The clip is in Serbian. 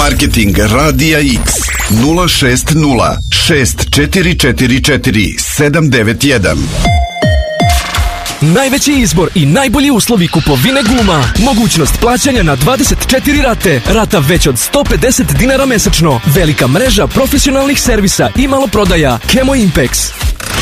marketing Radija X 060 6444 791. Najveći izbor i najbolji uslovi kupovine guma. Mogućnost plaćanja na 24 rate. Rata već od 150 dinara mesečno. Velika mreža profesionalnih servisa i maloprodaja. Chemo Impex.